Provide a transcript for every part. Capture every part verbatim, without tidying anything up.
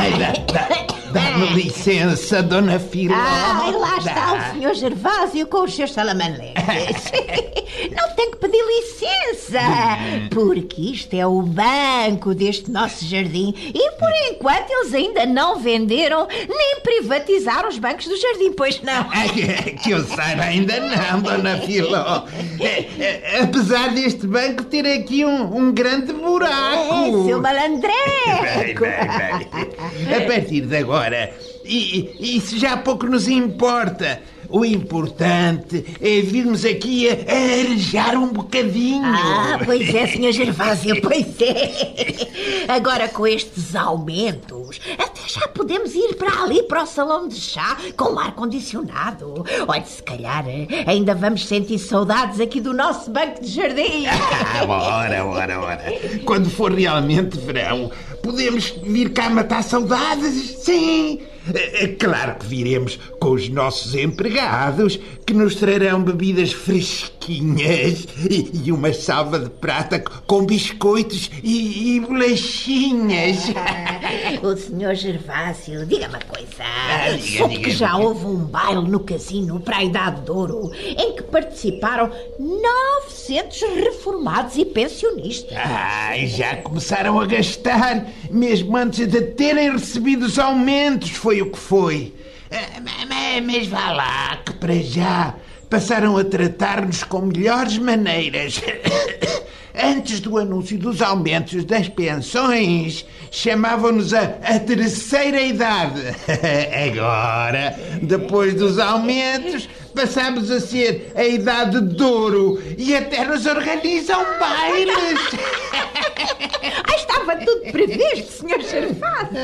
Ai, dá, dá, dá-me licença, Dona Filó. Ai, lá está Dá. o senhor Gervásio com os seus salamaleques. Não tem que pedir licença, porque isto é o banco deste nosso jardim e, por enquanto, eles ainda não venderam nem privatizaram os bancos do jardim, pois não? Ai, que eu saiba, ainda não, Dona Filó. É, é, apesar deste banco ter aqui um, um grande buraco. É, seu malandreco. Bem, bem, bem. A partir de agora, e, e isso já pouco nos importa. O importante é virmos aqui a, a arejar um bocadinho. Ah, pois é, senhor Gervásio, pois é. Agora com estes aumentos, até já podemos ir para ali, para o salão de chá, com ar-condicionado. Olha, se calhar ainda vamos sentir saudades aqui do nosso banco de jardim. Ah, ora, ora, ora. Quando for realmente verão, podemos vir cá matar saudades, sim. É claro que viremos com os nossos empregados, que nos trarão bebidas fresquinhas e, e uma salva de prata com biscoitos e, e bolachinhas. O senhor Gervásio, diga-me uma coisa. Ah, diga, Soube diga, que já diga. houve um baile no casino para a Idade de Ouro em que participaram novecentos reformados e pensionistas. Ai, já começaram a gastar, mesmo antes de terem recebido os aumentos, foi o que foi. Ah, Mas, mas vá lá, que para já passaram a tratar-nos com melhores maneiras. Antes do anúncio dos aumentos das pensões, chamavam-nos a, a terceira idade. Agora, depois dos aumentos, passamos a ser a idade de ouro e até nos organizam bailes. Ah, estava tudo previsto, senhor Gervásio.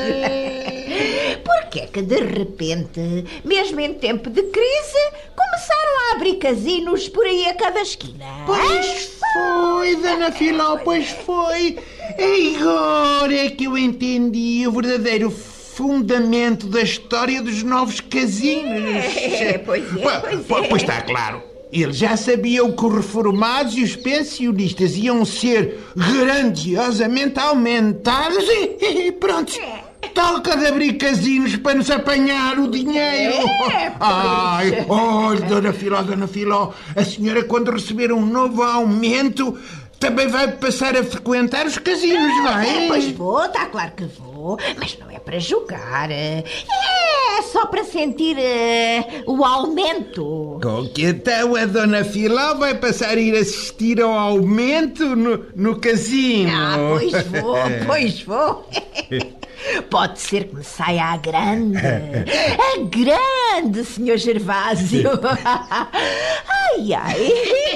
Porquê é que, de repente, mesmo em tempo de crise, começaram a abrir casinos por aí a cada esquina? Pois foi, Dona Filó, pois foi. Agora é que eu entendi o verdadeiro fundamento da história dos novos casinos. É, pois é, pois Po- é. Pois está claro. Eles já sabiam que os reformados e os pensionistas iam ser grandiosamente aumentados e, e pronto. Toca de abrir casinos para nos apanhar o dinheiro. É, pois. Ai, olha, Dona Filó, Dona Filó, a senhora quando receber um novo aumento também vai passar a frequentar os casinos, vai? É, pois vou, está claro que vou, mas não é para jogar. É só para sentir eh, o aumento. Com que então a Dona Filó vai passar a ir assistir ao aumento no, no casino? Ah, pois vou, pois vou. Pode ser que me saia a grande. A grande, senhor Gervásio. Ai, ai.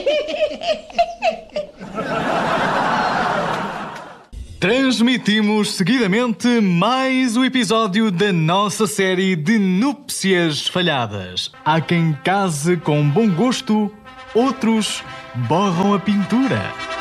Transmitimos seguidamente mais o episódio da nossa série de núpcias falhadas. Há quem case com bom gosto, outros borram a pintura.